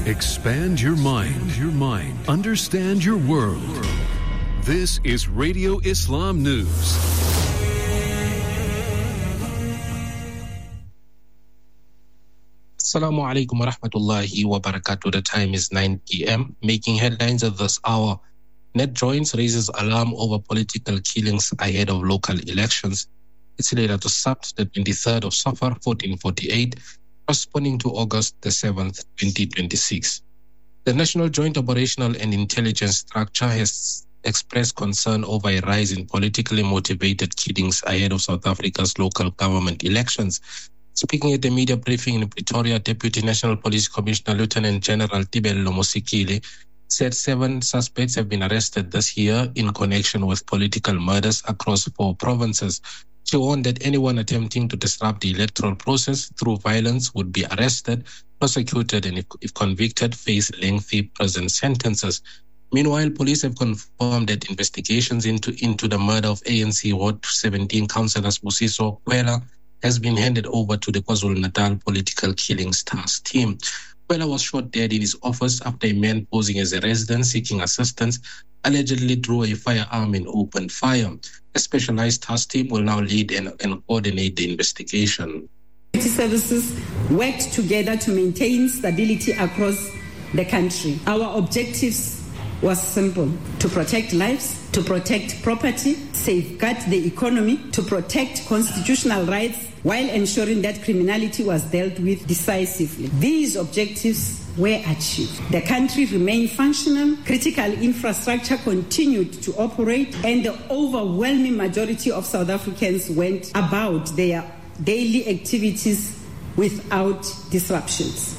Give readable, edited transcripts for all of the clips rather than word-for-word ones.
Expand your mind. Understand your world. This is Radio Islam News. Assalamu alaikum wa rahmatullahi wa barakatuh. The time is 9 p.m. Making headlines at this hour. Net Joints raises alarm over political killings ahead of local elections. It's later to Sabt, the 23rd of Safar, 1448, corresponding to August the 7th, 2026. The National Joint Operational and Intelligence Structure has expressed concern over a rise in politically motivated killings ahead of South Africa's local government elections. Speaking at a media briefing in Pretoria, Deputy National Police Commissioner Lieutenant General Tibello Mosikile said 7 suspects have been arrested this year in connection with political murders across 4 provinces. She warned that anyone attempting to disrupt the electoral process through violence would be arrested, prosecuted, and if convicted, face lengthy prison sentences. Meanwhile, police have confirmed that investigations into the murder of ANC Ward 17 councillor Busiso Kwela has been handed over to the KwaZulu-Natal Political Killings Task Team. Kwela was shot dead in his office after a man posing as a resident seeking assistance allegedly drew a firearm and opened fire. A specialized task team will now lead and coordinate the investigation. Services worked together to maintain stability across the country. Our objectives was simple: to protect lives, to protect property, safeguard the economy, to protect constitutional rights, while ensuring that criminality was dealt with decisively. These objectives were achieved. The country remained functional, critical infrastructure continued to operate, and the overwhelming majority of South Africans went about their daily activities without disruptions.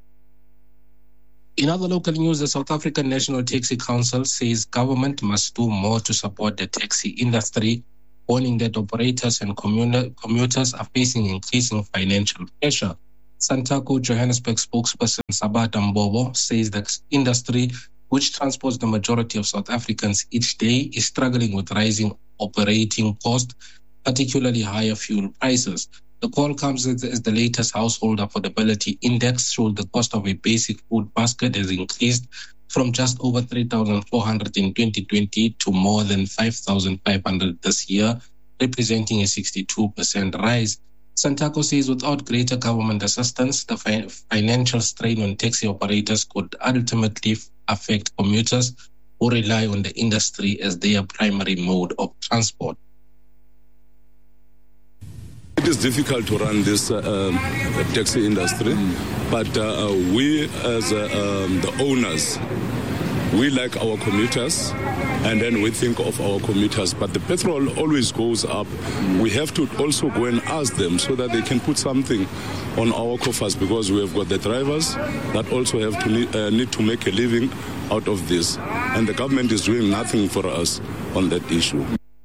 In other local news, the South African National Taxi Council says government must do more to support the taxi industry, warning that operators and commuters are facing increasing financial pressure. Santaco Johannesburg spokesperson Sabata Mbobo says the industry, which transports the majority of South Africans each day, is struggling with rising operating costs, particularly higher fuel prices. The call comes as the latest household affordability index showed the cost of a basic food basket has increased from just over 3,400 in 2020 to more than 5,500 this year, representing a 62% rise. Santaco says without greater government assistance, the financial strain on taxi operators could ultimately affect commuters who rely on the industry as their primary mode of transport. It is difficult to run this taxi industry, but we as the owners, we like our commuters, and then we think of our commuters. But the petrol always goes up. We have to also go and ask them so that they can put something on our coffers, because we have got the drivers that also have to need to make a living out of this. And the government is doing nothing for us on that issue.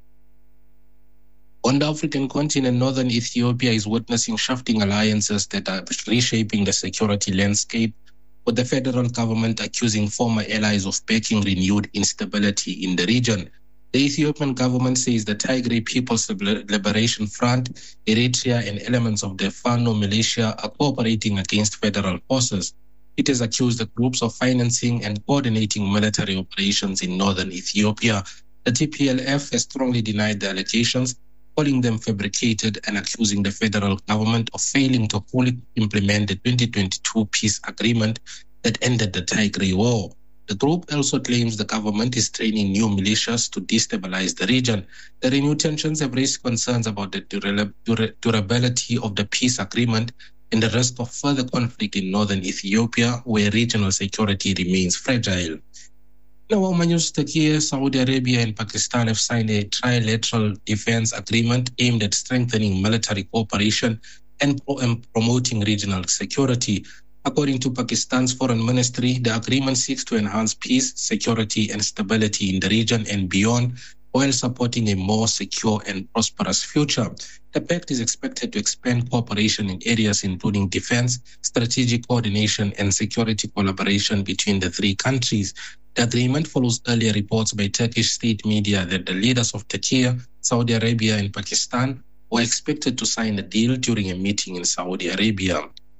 On the African continent, northern Ethiopia is witnessing shifting alliances that are reshaping the security landscape, with the federal government accusing former allies of backing renewed instability in the region. The Ethiopian government says the Tigray People's Liberation Front, Eritrea, and elements of the Fano militia are cooperating against federal forces. It has accused the groups of financing and coordinating military operations in northern Ethiopia. The TPLF has strongly denied the allegations, calling them fabricated and accusing the federal government of failing to fully implement the 2022 peace agreement that ended the Tigray War. The group also claims the government is training new militias to destabilize the region. The renewed tensions have raised concerns about the durability of the peace agreement and the risk of further conflict in northern Ethiopia, where regional security remains fragile. Now, Turkey, Saudi Arabia, and Pakistan have signed a trilateral defense agreement aimed at strengthening military cooperation and promoting regional security. According to Pakistan's foreign ministry, the agreement seeks to enhance peace, security, and stability in the region and beyond, while supporting a more secure and prosperous future. The pact is expected to expand cooperation in areas including defense, strategic coordination, and security collaboration between the 3 countries. The agreement follows earlier reports by Turkish state media that the leaders of Turkey, Saudi Arabia, and Pakistan were expected to sign the deal during a meeting in Saudi Arabia.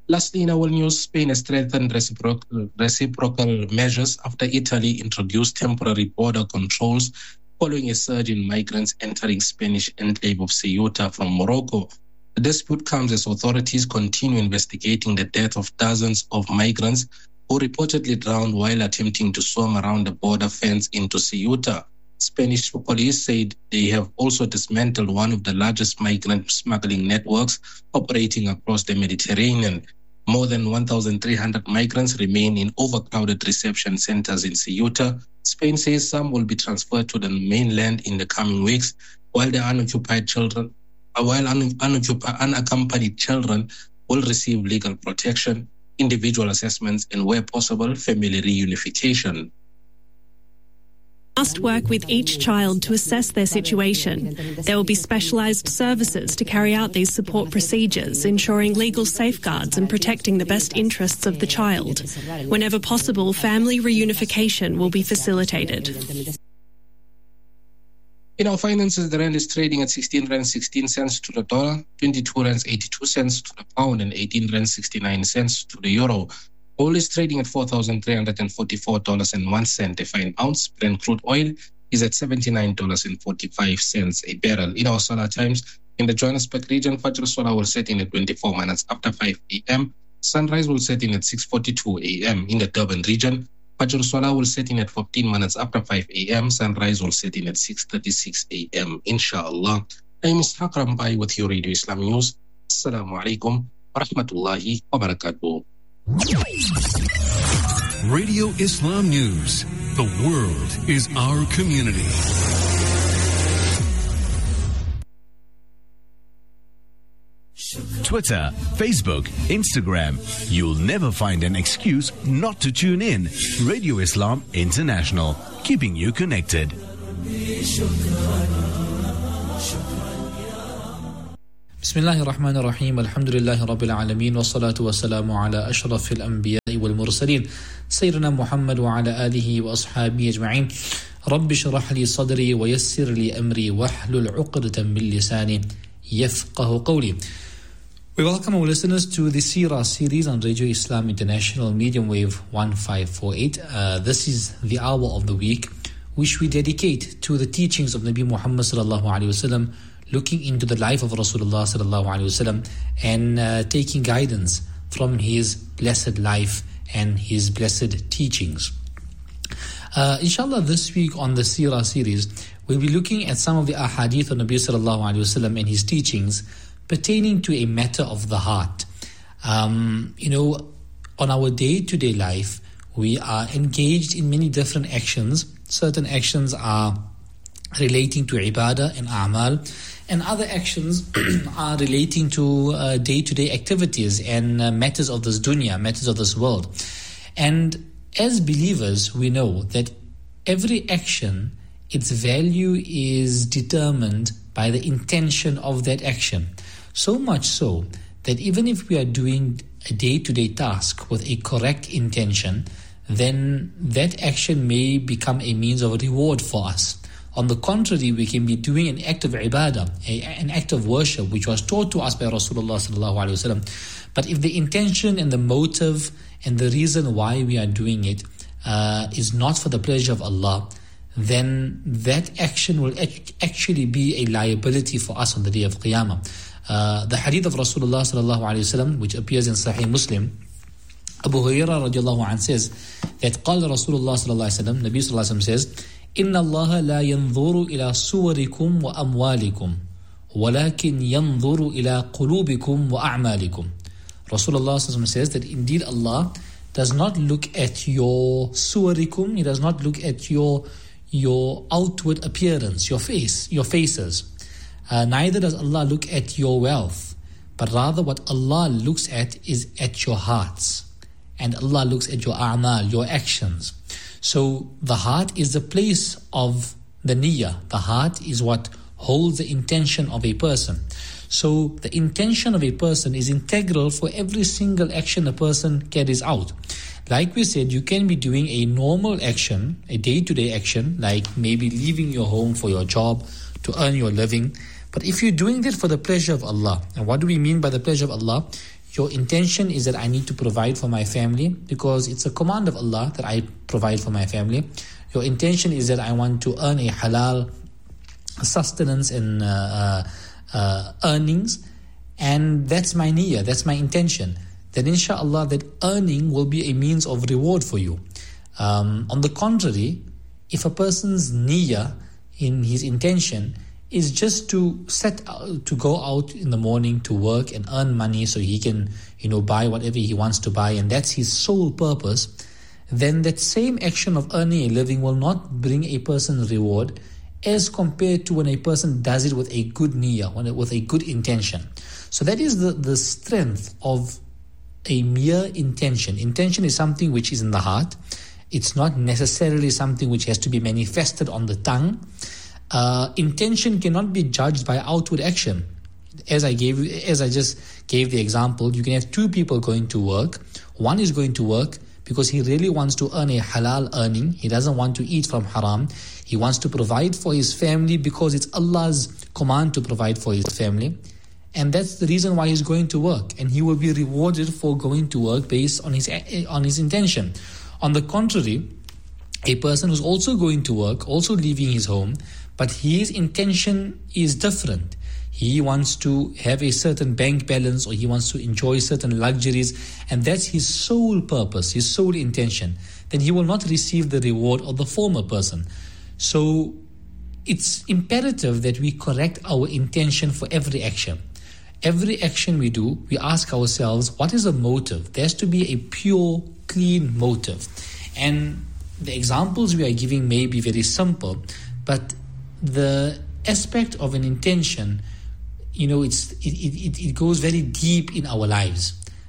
Lastly, in our news, Spain has strengthened reciprocal measures after Italy introduced temporary border controls following a surge in migrants entering Spanish enclave of Ceuta from Morocco. The dispute comes as authorities continue investigating the death of dozens of migrants who reportedly drowned while attempting to swim around the border fence into Ceuta. Spanish police said they have also dismantled one of the largest migrant smuggling networks operating across the Mediterranean. More than 1,300 migrants remain in overcrowded reception centers in Ceuta. Spain says some will be transferred to the mainland in the coming weeks, while the unaccompanied children will receive legal protection, individual assessments, and where possible, family reunification. Must work with each child to assess their situation. There will be specialised services to carry out these support procedures, ensuring legal safeguards and protecting the best interests of the child. Whenever possible, family reunification will be facilitated. In our finances, the rand is trading at 16 rand 16 cents to the dollar, 22 rand 82 cents to the pound, and 18 rand 69 cents to the euro. Oil is trading at $4,344.01 a fine ounce. Brent crude oil is at $79.45 a barrel. In our solar times, in the Johannesburg region, Fajr Solar will set in at 24 minutes after 5 a.m. Sunrise will set in at 6:42 a.m. In the Durban region, Fajr Solar will set in at 15 minutes after 5 a.m. Sunrise will set in at 6:36 a.m. Inshallah. I'm Ishaq Rambai with your Radio Islam News. Assalamu alaikum wa rahmatullahi wa barakatuh. Radio Islam News. The world is our community. Twitter, Facebook, Instagram. You'll never find an excuse not to tune in. Radio Islam International, keeping you connected. Bismillahir Rahmanir Rahim. Alhamdulillahi Rabbil Alameen. Wassalatu wassalamu ala ashrafil anbiya'i wal mursaleen. Sayyidina Muhammad wa ala alihi wa ashabihi ajma'in. Rabbi shrah li sadri wa yassir li amri wahlul 'uqdatan min lisani yafqahu qawli. We welcome our listeners to the Seerah series on Radio Islam International, medium wave 1548. This is the hour of the week which we dedicate to the teachings of Nabi Muhammad sallallahu alaihi wasallam, looking into the life of Rasulullah sallallahu alaihi wasallam and taking guidance from his blessed life and his blessed teachings. Inshallah, this week on the Seerah series, we'll be looking at some of the ahadith of Nabi sallallahu alaihi wasallam and his teachings pertaining to a matter of the heart. On our day-to-day life, we are engaged in many different actions. Certain actions are relating to ibadah and a'mal, and other actions are relating to day-to-day activities and matters of this dunya, matters of this world. And as believers, we know that every action, its value is determined by the intention of that action. So much so that even if we are doing a day-to-day task with a correct intention, then that action may become a means of reward for us. On the contrary, we can be doing an act of ibadah, an act of worship, which was taught to us by Rasulullah sallallahu alaihi wasallam. But if the intention and the motive and the reason why we are doing it is not for the pleasure of Allah, then that action will actually be a liability for us on the day of Qiyamah. The hadith of Rasulullah sallallahu alaihi wasallam, which appears in Sahih Muslim, Abu Hurairah radiallahu anhu says that قال Rasulullah sallallahu alaihi wasallam, Nabi sallallahu alaihi wasallam says, إن الله لا ينظر إلى صوركم وأموالكم ولكن ينظر إلى قلوبكم وأعمالكم. Rasulullah sallallahu alaihi wasallam says that indeed Allah does not look at your suwarikum, He does not look at your outward appearance, your faces. Neither does Allah look at your wealth, but rather what Allah looks at is at your hearts. And Allah looks at your a'mal, your actions. So the heart is the place of the niyyah. The heart is what holds the intention of a person. So the intention of a person is integral for every single action a person carries out. Like we said, you can be doing a normal action, a day-to-day action, like maybe leaving your home for your job to earn your living. But if you're doing that for the pleasure of Allah, and what do we mean by the pleasure of Allah? your intention is that I need to provide for my family because it's a command of Allah that I provide for my family. Your intention is that I want to earn a halal sustenance and earnings, and that's my niyyah, that's my intention. Then inshallah that earning will be a means of reward for you. On the contrary, if a person's niyyah in his intention is just to go out in the morning to work and earn money so he can, buy whatever he wants to buy, and that's his sole purpose, then that same action of earning a living will not bring a person reward as compared to when a person does it with a good niyyah, with a good intention. So that is the strength of a mere intention. Intention is something which is in the heart. It's not necessarily something which has to be manifested on the tongue. Intention cannot be judged by outward action. As I just gave the example, you can have two people going to work. One is going to work because he really wants to earn a halal earning. He doesn't want to eat from haram. He wants to provide for his family because it's Allah's command to provide for his family. And that's the reason why he's going to work. And he will be rewarded for going to work based on his intention. On the contrary, a person who's also going to work, also leaving his home, but his intention is different. He wants to have a certain bank balance, or he wants to enjoy certain luxuries, and that's his sole purpose, his sole intention. Then he will not receive the reward of the former person. So it's imperative that we correct our intention for every action. Every action we do, we ask ourselves, what is the motive? There has to be a pure, clean motive. And the examples we are giving may be very simple, but the aspect of an intention, it goes very deep in our lives.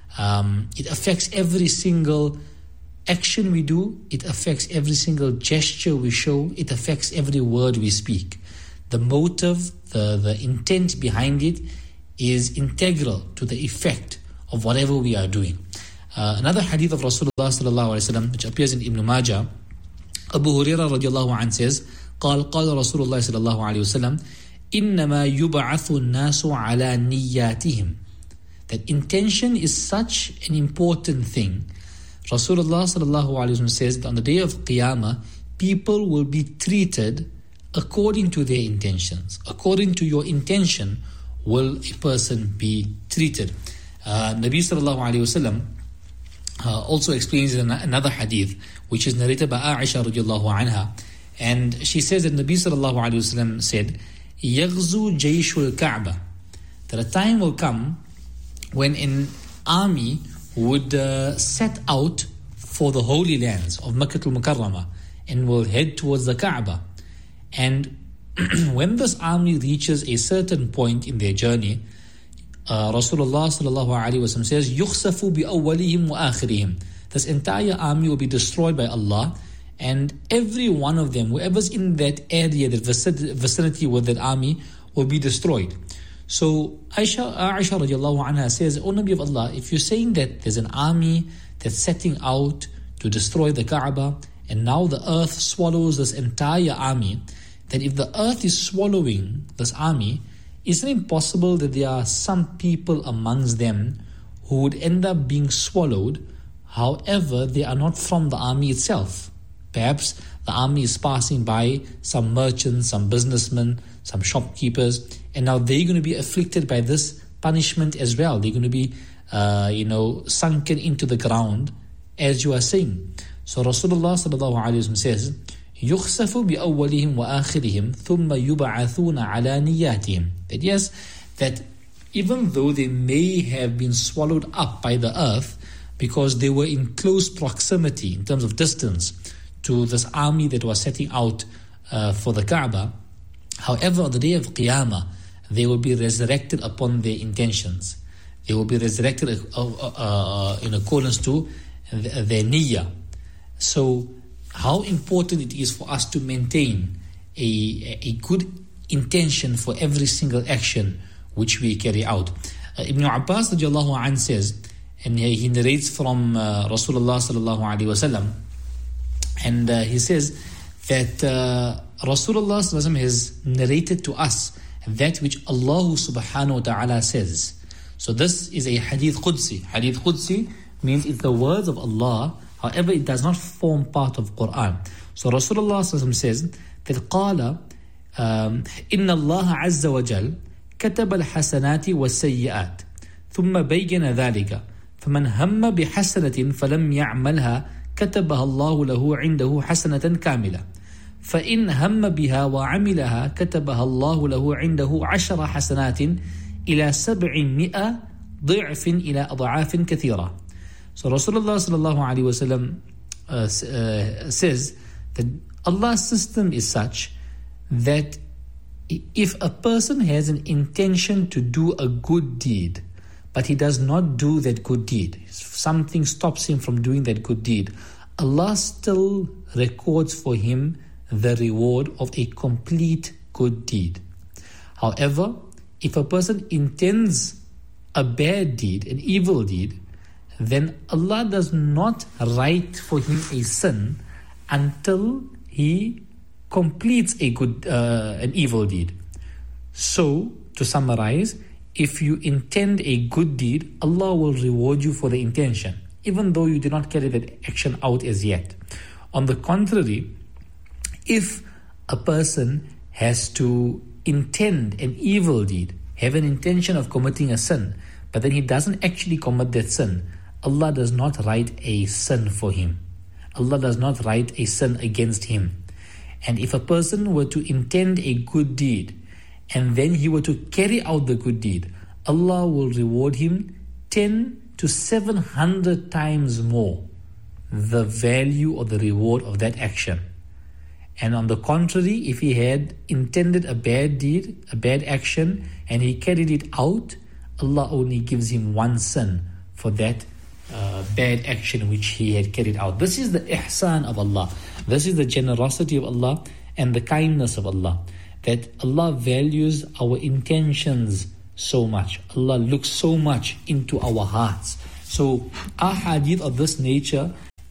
It affects every single action we do. It affects every single gesture we show. It affects every word we speak. The motive, the intent behind it is integral to the effect of whatever we are doing. Another hadith of Rasulullah sallallahu alaihi wasallam, which appears in Ibn Majah, Abu Hurairah radiallahu anhu says, قال رسول الله صلى الله عليه وسلم إنما يبعث الناس على نياتهم. That intention is such an important thing. Rasulullah sallallahu alaihi wasallam says that on the day of Qiyamah, people will be treated according to their intentions. According to your intention will a person be treated. Nabi sallallahu alaihi wasallam also explains in another hadith, which is narrated by Aisha radiallahu anha, and she says that Nabi sallallahu alaihi wasallam said, يَغْزُو جَيْشُ الْكَعْبَةِ, that a time will come when an army would set out for the holy lands of Makkah al-Mukarramah and will head towards the Kaaba. And when this army reaches a certain point in their journey, Rasulullah sallallahu alaihi wasallam says, يُخْسَفُ بِأَوَّلِهِمْ وَآخِرِهِمْ. This entire army will be destroyed by Allah, and every one of them, whoever's in that area, that vicinity with that army, will be destroyed. So Aisha radiallahu anha says, O Nabi of Allah, if you're saying that there's an army that's setting out to destroy the Kaaba, and now the earth swallows this entire army, then if the earth is swallowing this army, isn't it possible that there are some people amongst them who would end up being swallowed, however they are not from the army itself? Perhaps the army is passing by some merchants, some businessmen, some shopkeepers, and now they're going to be afflicted by this punishment as well. They're going to be, sunken into the ground, as you are saying. So Rasulullah sallallahu alaihi wasallam says, يُخْسَفُ بِأَوَّلِهِمْ وَآخِرِهِمْ ثُمَّ يُبْعَثُونَ عَلَى نِيَّاتِهِمْ. That yes, that even though they may have been swallowed up by the earth because they were in close proximity in terms of distance to this army that was setting out for the Kaaba, however, on the day of Qiyamah, they will be resurrected upon their intentions. They will be resurrected in accordance to their niyyah. So, how important it is for us to maintain a good intention for every single action which we carry out. Ibn Abbas radiallahu anhu says, and he narrates from Rasulullah sallallahu alaihi wasallam, and he says that Rasulullah sallallahu alaihi wasallam has narrated to us that which Allah subhanahu wa ta'ala says. So this is a hadith Qudsi. Hadith Qudsi means it's the words of Allah, however it does not form part of Quran. So Rasulullah says that قال إن الله عز وجل كتب الحسنات والسيئات ثم بين ذلك فمن هم بحسنة فلم يعملها كتبها الله له عنده حسنة كاملة فإن هم بها وعملها كتبها الله له عنده 10 حسنات إلى 700 ضعف إلى أضعاف كثيرة. So Rasulullah sallallahu alaihi wasallam says that Allah's system is such that if a person has an intention to do a good deed, but he does not do that good deed, something stops him from doing that good deed, Allah still records for him the reward of a complete good deed. However, if a person intends a bad deed, an evil deed, then Allah does not write for him a sin until he completes an evil deed. So, to summarize, if you intend a good deed, Allah will reward you for the intention, even though you did not carry that action out as yet. On the contrary, if a person has to intend an evil deed, have an intention of committing a sin, but then he doesn't actually commit that sin, Allah does not write a sin for him. Allah does not write a sin against him. And if a person were to intend a good deed, and then he were to carry out the good deed, Allah will reward him 10 to 700 times more the value or the reward of that action. And on the contrary, if he had intended a bad deed, a bad action, and he carried it out, Allah only gives him 1 sin for that bad action which he had carried out. This is the ihsan of Allah. This is the generosity of Allah and the kindness of Allah. That Allah values our intentions so much. Allah looks so much into our hearts. So our hadith of this nature,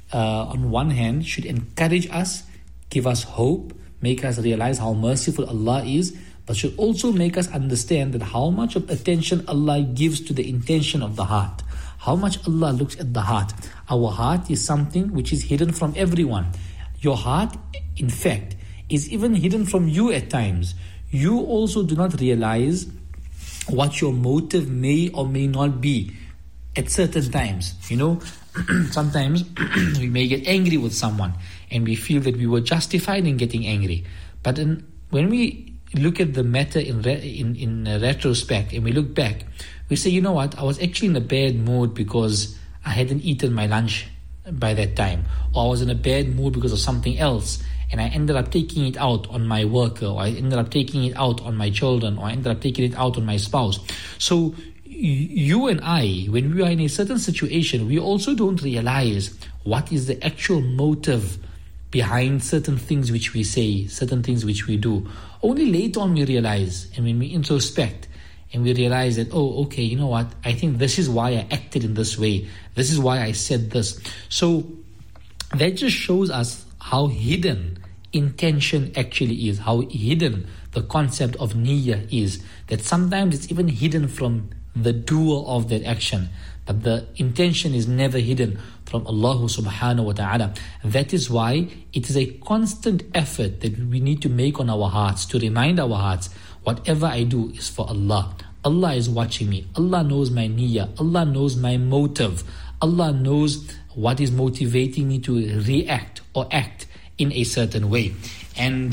on one hand, should encourage us, give us hope, make us realize how merciful Allah is, but should also make us understand that how much of attention Allah gives to the intention of the heart. How much Allah looks at the heart. Our heart is something which is hidden from everyone. Your heart, in fact, is even hidden from you at times. You also do not realize what your motive may or may not be at certain times. You know, sometimes we may get angry with someone and we feel that we were justified in getting angry. But when we look at the matter in retrospect and we look back, we say, you know what, I was actually in a bad mood because I hadn't eaten my lunch by that time, or I was in a bad mood because of something else, and I ended up taking it out on my worker, or I ended up taking it out on my children, or I ended up taking it out on my spouse. So you and I, when we are in a certain situation, we also don't realize what is the actual motive behind certain things which we say, certain things which we do. Only later on we realize, and when we introspect, and we realize that, oh, okay, you know what, I think this is why I acted in this way. This is why I said this. So that just shows us how hidden intention actually is, how hidden the concept of niyyah is, that sometimes it's even hidden from the doer of that action, but the intention is never hidden from Allah subhanahu wa ta'ala. That is why it is a constant effort that we need to make on our hearts, to remind our hearts, whatever I do is for Allah. Allah is watching me. Allah knows my niyyah. Allah knows my motive. Allah knows what is motivating me to react or act in a certain way. And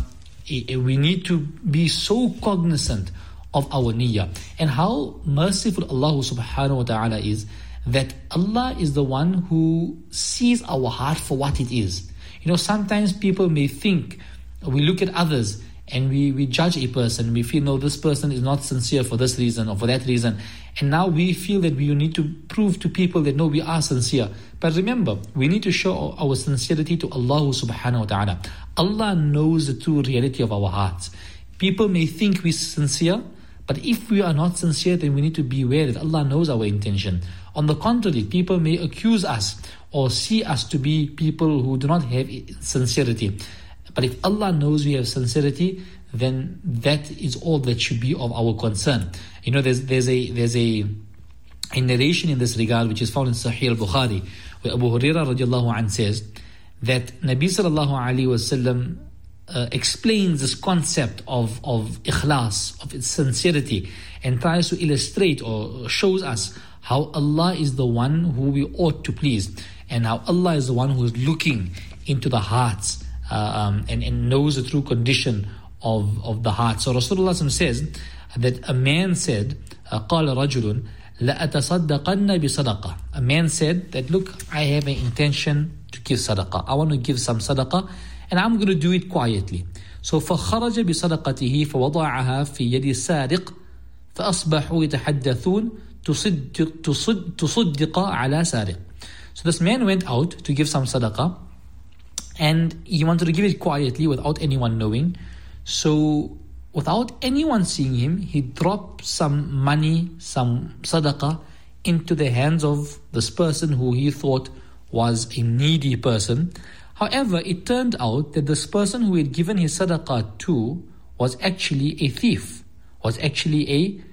we need to be so cognizant of our niyyah. And how merciful Allah subhanahu wa ta'ala is, that Allah is the one who sees our heart for what it is. You know, sometimes people may think, we look at others and we judge a person, we feel, no, this person is not sincere for this reason or for that reason. And now we feel that we need to prove to people that, no, we are sincere. But remember, we need to show our sincerity to Allah subhanahu wa ta'ala. Allah knows the true reality of our hearts. People may think we're sincere, but if we are not sincere, then we need to be aware that Allah knows our intention. On the contrary, people may accuse us or see us to be people who do not have sincerity. But if Allah knows we have sincerity, then that is all that should be of our concern. You know, there's a narration in this regard which is found in Sahih al-Bukhari, where Abu Hurairah radiallahu anh says that Nabi sallallahu alaihi wasallam explains this concept of ikhlas, of its sincerity, and tries to illustrate or shows us how Allah is the one who we ought to please, and how Allah is the one who is looking into the hearts and knows the true condition of the heart. So Rasulullah says that a man said, قال رجل لأتصدقن بصدقة. A man said that, look, I have an intention to give sadaqah. I want to give some sadaqah, and I'm going to do it quietly. So فخرج بصدقته فوضعها في يد السارق فأصبحوا يتحدثون تصدق على سارق. So this man went out to give some sadaqah, and he wanted to give it quietly without anyone knowing. So without anyone seeing him, he dropped some money, some sadaqah, into the hands of this person who he thought was a needy person. However, it turned out that this person who he had given his sadaqah to was actually a thief, was actually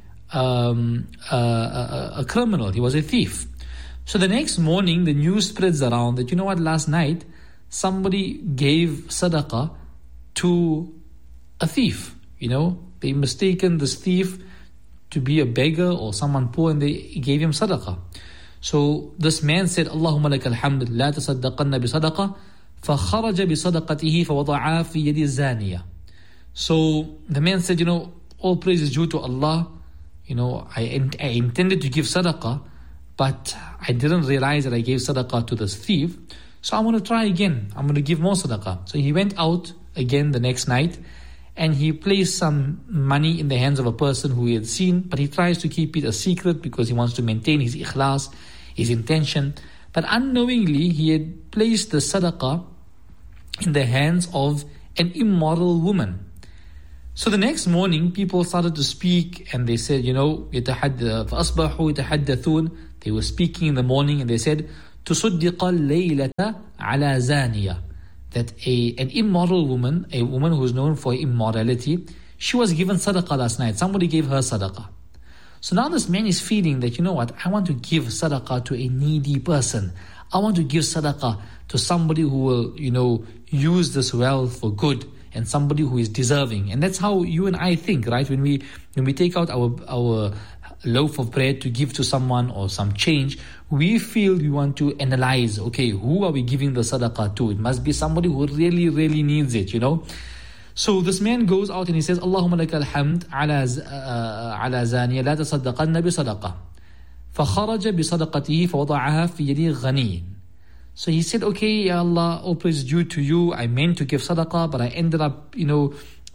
a criminal. He was a thief. So the next morning, the news spreads around that, you know what, last night somebody gave sadaqah to a thief. You know, they mistaken this thief to be a beggar or someone poor, and they gave him sadaqah. So this man said, Allahumma lakal hamd, la tasaddaqanna bi sadaqah, فخرج بصدقته فوضعها في يد الزانية. So the man said, you know, all praise is due to Allah. You know, I intended to give sadaqah, but I didn't realize that I gave sadaqah to this thief. So I'm going to try again. I'm going to give more sadaqah. So he went out again the next night, and he placed some money in the hands of a person who he had seen, but he tries to keep it a secret because he wants to maintain his ikhlas, his intention. But unknowingly, he had placed the sadaqah in the hands of an immoral woman. So the next morning, people started to speak, and they said, you know, فَأَصْبَحُوا يَتَحَدَّثُونَ. They were speaking in the morning, and they said, تُصُدِّقَ اللَّيْلَةَ عَلَى زَانِيَةٍ. That an immoral woman, a woman who is known for immorality, she was given sadaqah last night. Somebody gave her sadaqah. So now this man is feeling that, you know what, I want to give sadaqah to a needy person. I want to give sadaqah to somebody who will, you know, use this wealth for good, and somebody who is deserving. And that's how you and I think, right? When we take out our loaf of bread to give to someone or some change, we feel we want to analyze, okay, who are we giving the sadaqah to? It must be somebody who really, really needs it, you know. So this man goes out and he says, Allahumma lakal hamd ala zaniya la tasaddaqanna bi sadaqah. فخرج بصدقته فوضعها في يد غني. So he said, okay, Ya Allah, all praise is due to you. I meant to give sadaqah, but I ended up, you know,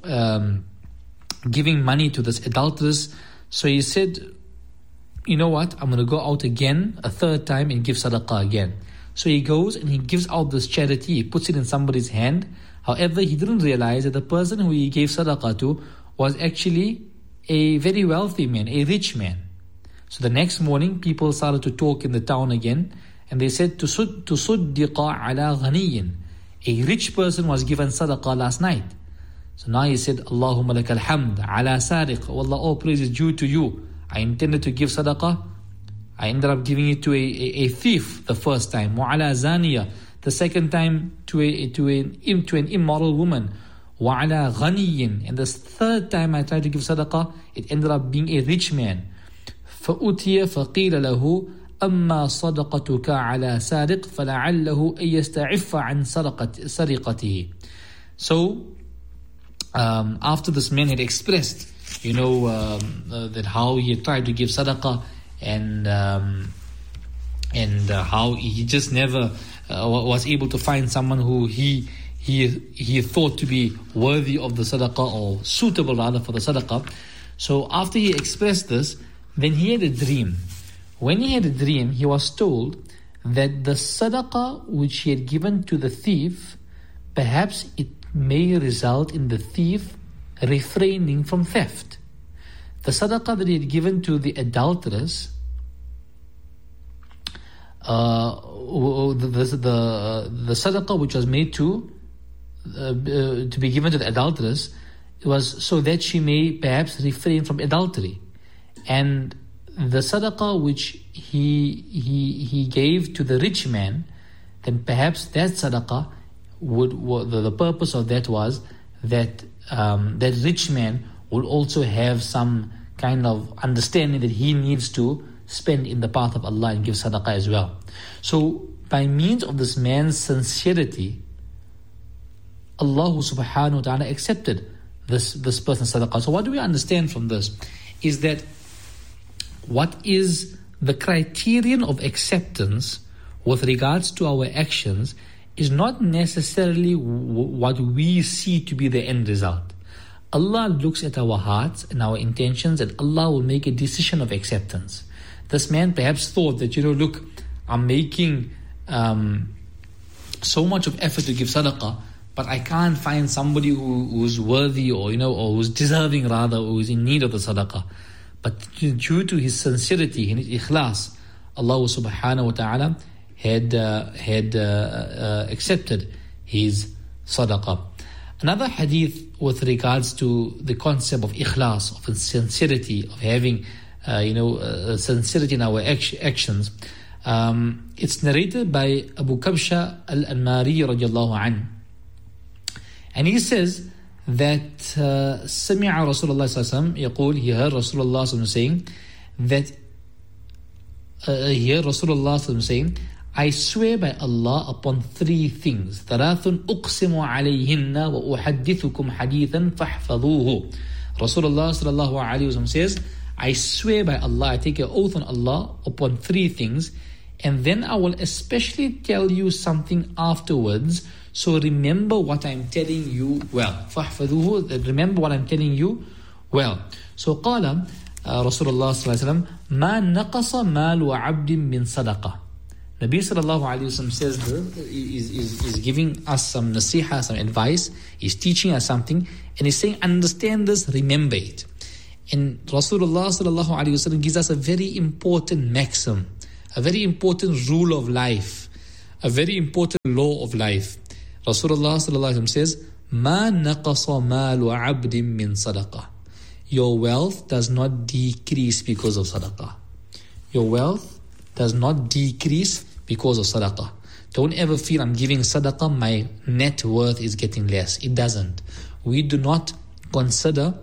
giving money to this adulteress. So he said, you know what, I'm going to go out again, a third time, and give sadaqah again. So he goes and he gives out this charity, he puts it in somebody's hand. However, he didn't realize that the person who he gave sadaqah to was actually a very wealthy man, a rich man. So the next morning, people started to talk in the town again, and they said, تُصُدِّقَ عَلَى غَنِيٍّ. A rich person was given sadaqah last night. So now he said, Allahumma lakal hamd ala sariq. Oh Allah, all praise is due to you. I intended to give sadaqah. I ended up giving it to a thief the first time. Wa ala zaniya. The second time to an immoral woman. Wa ala ghaniyin. And the third time I tried to give sadaqah, it ended up being a rich man. فَأُتِيَ فَقِيلَ لَهُ أَمَّا صَدَقَتُكَ عَلَى سَارِقٍ فَلَعَلَّهُ أَن يَسْتَعِفَّ عَنْ سَرِقَتِهِ. So, after this man had expressed, you know, that how he had tried to give sadaqah, and how he just never was able to find someone who he thought to be worthy of the sadaqah, or suitable rather for the sadaqah. So after he expressed this, then he had a dream. When he had a dream, he was told that the sadaqah which he had given to the thief, perhaps it may result in the thief refraining from theft. The sadaqah that he had given to the adulteress, the sadaqah which was made to be given to the adulteress, was so that she may perhaps refrain from adultery. And the sadaqah which he gave to the rich man, then perhaps that sadaqah the purpose of that was that that rich man will also have some kind of understanding that he needs to spend in the path of Allah and give sadaqah as well. So by means of this man's sincerity, Allah subhanahu wa ta'ala accepted this person's sadaqah. So what do we understand from this is that what is the criterion of acceptance with regards to our actions is not necessarily what we see to be the end result. Allah looks at our hearts and our intentions, and Allah will make a decision of acceptance. This man perhaps thought that, look, I'm making so much of effort to give sadaqah, but I can't find somebody who's worthy or who's deserving rather, or who's in need of the sadaqah. But due to his sincerity and his ikhlas, Allah subhanahu wa ta'ala had accepted his sadaqah. Another hadith with regards to the concept of ikhlas, of sincerity, of having sincerity in our actions. It's narrated by Abu Kabsha al-Anmari radiallahu anhu. And he says that سمع رسول الله صلى الله عليه وسلم يقول, he heard Rasulullah صلى الله عليه وسلم saying that saying, I swear by Allah upon three things. ثلاث أقسم عليهن وأحدثكم حديثا فاحفظوه. Rasulullah sallallahu alaihi wasallam says, I swear by Allah, I take an oath on Allah upon three things, and then I will especially tell you something afterwards. So remember what I'm telling you well. فاحفظوه, remember what I'm telling you well. So قال Rasulullah sallallahu alaihi wasallam, ما نقص مال وعبد من صدقة. Nabi sallallahu alayhi wa sallam says is giving us some nasiha, some advice. He's teaching us something, and he's saying, understand this, remember it. And Rasulullah sallallahu alayhi wa sallam gives us a very important maxim, a very important rule of life, a very important law of life. Rasulullah sallallahu alayhi wa sallam says, ما نقص مال عبد من صدقة. Your wealth does not decrease because of sadaqah. Your wealth does not decrease because of sadaqah. Don't ever feel I'm giving sadaqah, my net worth is getting less. It doesn't. We do not consider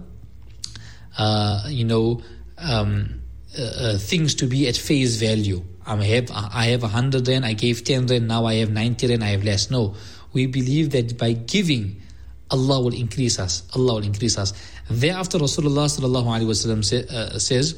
things to be at face value. I have 100 rand, I gave 10 rand, now I have 90 rand, I have less. No. We believe that by giving, Allah will increase us. Allah will increase us. Thereafter, Rasulullah sallallahu alaihi wasallam says,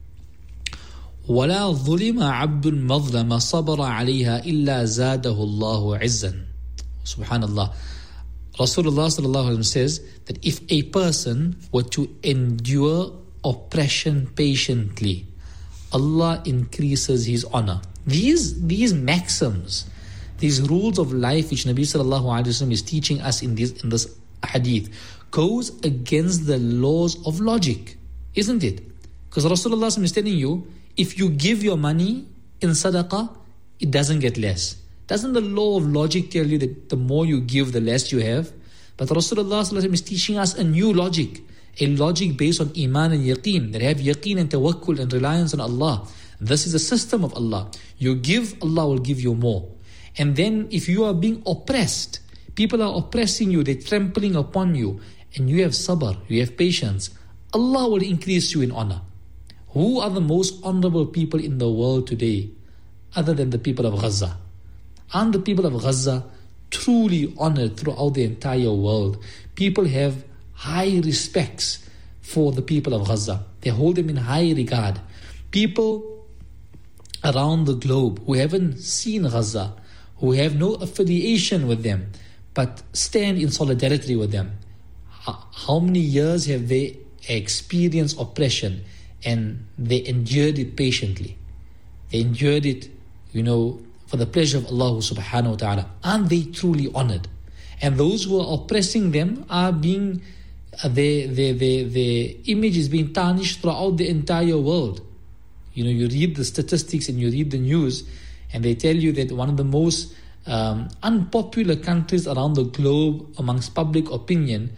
وَلَا ظُلِمَ عَبْدٌ مَظْلَمَ صَبَرَ عَلَيْهَا إِلَّا زَادَهُ اللَّهُ عِزًّا. Subhanallah. Rasulullah sallallahu alaihi wasallam says that if a person were to endure oppression patiently, Allah increases his honor. These maxims, these rules of life which Nabi sallallahu alaihi wasallam is teaching us in this hadith, goes against the laws of logic, isn't it? Because Rasulullah is telling you, if you give your money in sadaqah, it doesn't get less. Doesn't the law of logic tell you that the more you give, the less you have? But Rasulullah is teaching us a new logic, a logic based on iman and yaqeen, that have yaqeen and tawakkul and reliance on Allah. This is a system of Allah. You give, Allah will give you more. And then if you are being oppressed, people are oppressing you, they're trampling upon you, and you have sabr, you have patience, Allah will increase you in honor. Who are the most honorable people in the world today other than the people of Gaza? Aren't the people of Gaza truly honored throughout the entire world? People have high respects for the people of Gaza. They hold them in high regard. People around the globe who haven't seen Gaza, who have no affiliation with them, but stand in solidarity with them. How many years have they experienced oppression, and they endured it patiently? They endured it, for the pleasure of Allah subhanahu wa ta'ala. Aren't they truly honored? And those who are oppressing them are being, their image is being tarnished throughout the entire world. You read the statistics and you read the news, and they tell you that one of the most unpopular countries around the globe amongst public opinion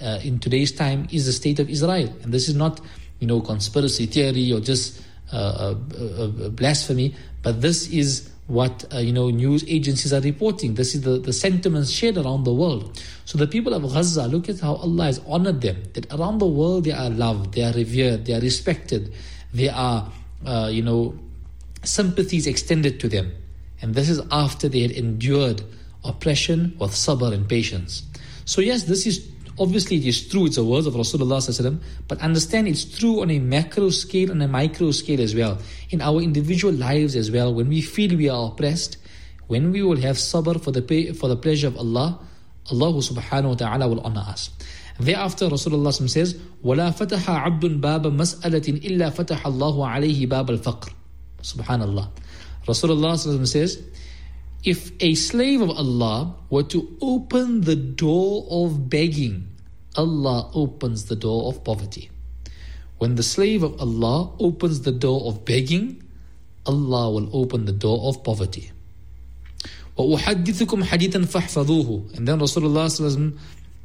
in today's time is the state of Israel. And this is not, conspiracy theory or just blasphemy, but this is what news agencies are reporting. This is the sentiments shared around the world. So the people of Gaza, look at how Allah has honored them, that around the world they are loved, they are revered, they are respected, there are sympathies extended to them. And this is after they had endured oppression with sabr and patience. So yes, this is obviously, it is true, it's the words of Rasulullah ﷺ, but understand it's true on a macro scale and a micro scale as well. In our individual lives as well, when we feel we are oppressed, when we will have sabr for the pleasure of Allah, Allah subhanahu wa ta'ala will honor us. Thereafter, Rasulullah ﷺ says, وَلَا فَتَحَ عَبْدٌ بَابَ مَسْأَلَةٍ إِلَّا فَتَحَ اللَّهُ عَلَيْهِ بَابَ الْفَقْرِ. Subhanallah. Rasulullah ﷺ says, if a slave of Allah were to open the door of begging, Allah opens the door of poverty. When the slave of Allah opens the door of begging, Allah will open the door of poverty. وَأُحَدِّثُكُمْ حَدِيثًا فَاحْفَظُوهُ. And then Rasulullah ﷺ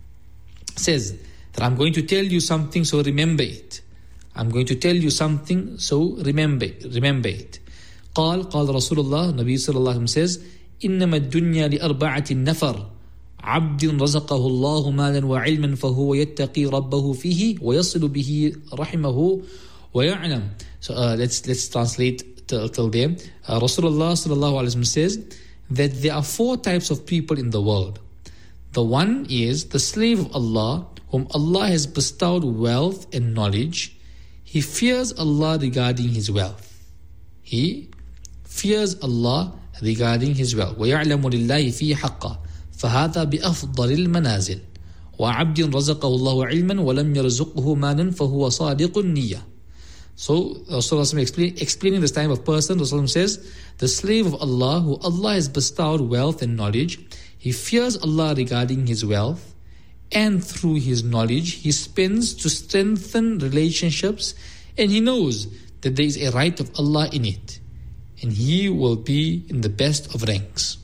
says that I'm going to tell you something, so remember it. I'm going to tell you something, so remember it. قال رسول الله, Nabi sallallahu alayhi wa sallam says, إنما الدنيا لأربعة النفر عبد رزقه الله مالا وعلما فهو يتقي ربه فيه ويصل به رحمه ويعلم. So let's translate till there. Rasulullah sallallahu alayhi wa sallam says that there are 4 types of people in the world. The one is the slave of Allah, whom Allah has bestowed wealth and knowledge. He fears Allah regarding his wealth. He fears Allah regarding his wealth. وَيَعْلَمُ لِلَّهِ فِي حَقًّا فَهَذَا بِأَفْضَلِ الْمَنَازِلِ وَعَبْدٍ رَزَقَهُ اللَّهُ عِلْمًا وَلَمْ يَرْزُقْهُ مَالًا فَهُوَ صَادِقُ النِّيَّةِ. So Rasulullah explaining this type of person, Rasulullah says, the slave of Allah, who Allah has bestowed wealth and knowledge, he fears Allah regarding his wealth, and through his knowledge he spends to strengthen relationships, and he knows that there is a right of Allah in it, and he will be in the best of ranks.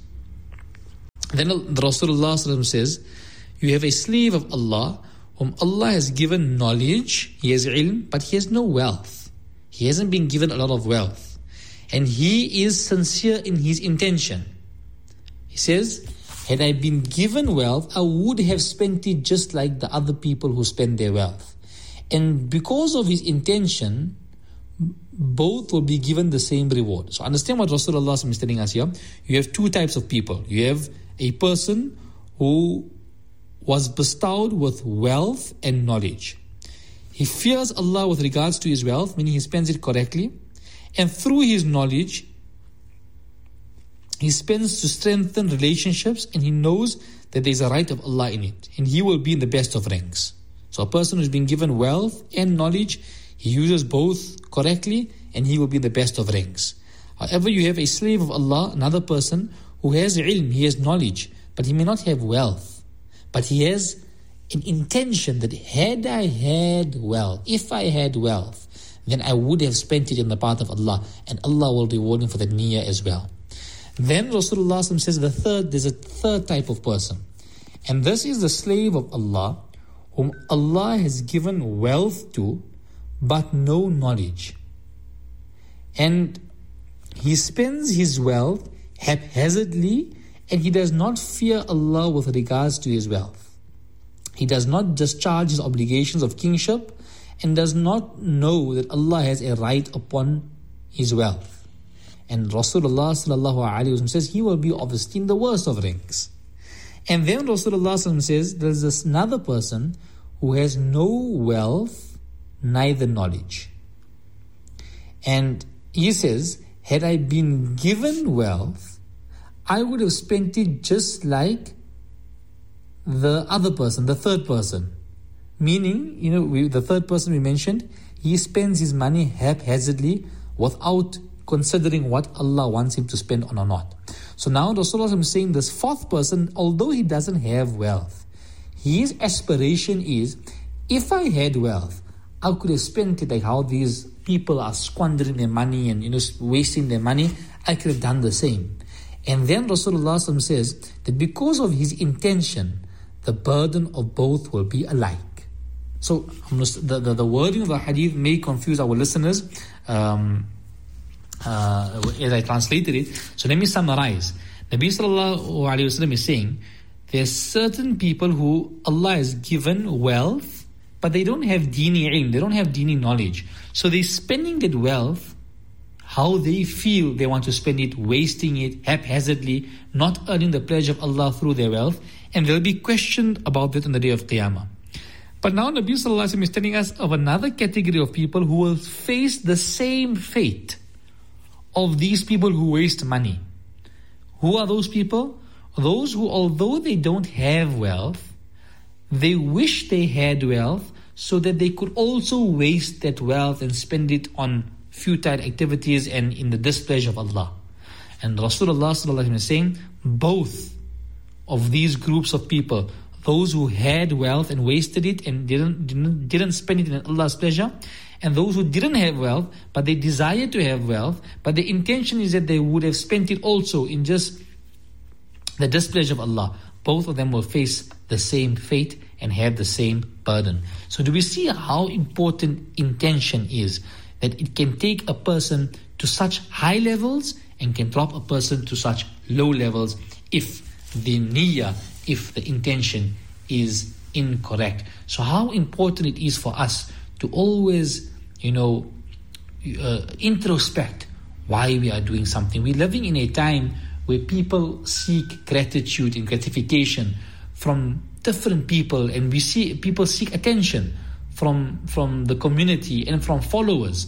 Then the Rasulullah says, you have a slave of Allah whom Allah has given knowledge, he has ilm, but he has no wealth. He hasn't been given a lot of wealth, and he is sincere in his intention. He says, had I been given wealth, I would have spent it just like the other people who spend their wealth. And because of his intention, both will be given the same reward. So understand what Rasulullah is telling us here. You have 2 types of people. You have a person who was bestowed with wealth and knowledge. He fears Allah with regards to his wealth, meaning he spends it correctly. And through his knowledge, he spends to strengthen relationships, and he knows that there is a right of Allah in it, and he will be in the best of ranks. So a person who's been given wealth and knowledge, he uses both correctly, and he will be in the best of ranks. However, you have a slave of Allah, another person who has ilm, he has knowledge, but he may not have wealth, but he has an intention that had I had wealth, if I had wealth, then I would have spent it in the path of Allah, and Allah will reward him for the niyyah as well. Then Rasulullah says there's a third type of person, and this is the slave of Allah whom Allah has given wealth to but no knowledge, and he spends his wealth haphazardly, and he does not fear Allah with regards to his wealth. He does not discharge his obligations of kingship, and does not know that Allah has a right upon his wealth. And Rasulullah sallallahu alaihi wasallam says he will be obviously in the worst of ranks. And then Rasulullah sallallahu says there is another person who has no wealth, neither knowledge. And he says, had I been given wealth, I would have spent it just like the other person, the third person. Meaning, the third person we mentioned, he spends his money haphazardly without considering what Allah wants him to spend on or not. So now Rasulullah is saying this fourth person, although he doesn't have wealth, his aspiration is, if I had wealth, I could have spent it like how these people are squandering their money and wasting their money. I could have done the same. And then Rasulullah says that because of his intention, the burden of both will be alike. So the wording of the hadith may confuse our listeners as I translated it. So let me summarize. Nabi sallallahu alayhi wasallam is saying, there's certain people who Allah has given wealth, but they don't have dini ilm, they don't have dini knowledge. So they're spending that wealth how they feel they want to spend it, wasting it haphazardly, not earning the pleasure of Allah through their wealth, and they'll be questioned about that on the day of Qiyamah. But now Nabi sallallahu alaihi wasallam is telling us of another category of people who will face the same fate of these people who waste money. Who are those people? Those who, although they don't have wealth, they wish they had wealth so that they could also waste that wealth and spend it on futile activities and in the displeasure of Allah. And Rasulullah sallallahu alaihi wasallam is saying, both of these groups of people, those who had wealth and wasted it and didn't spend it in Allah's pleasure, and those who didn't have wealth but they desired to have wealth, but the intention is that they would have spent it also in just the displeasure of Allah, both of them will face the same fate and have the same burden. So do we see how important intention is? That it can take a person to such high levels and can drop a person to such low levels if the niyyah, if the intention is incorrect. So how important it is for us to always, introspect why we are doing something. We're living in a time where people seek gratitude and gratification from different people, and we see people seek attention from the community and from followers.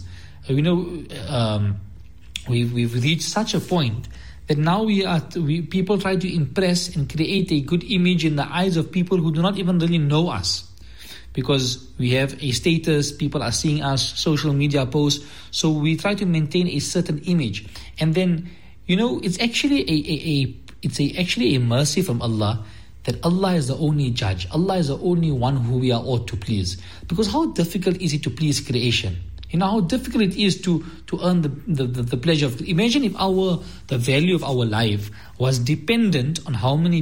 We've reached such a point that now people try to impress and create a good image in the eyes of people who do not even really know us. Because we have a status, people are seeing us, social media posts, so we try to maintain a certain image. And then, it's actually a mercy from Allah that Allah is the only judge. Allah is the only one who we are ought to please. Because how difficult is it to please creation? How difficult it is to earn the pleasure of. Imagine if the value of our life was dependent on how many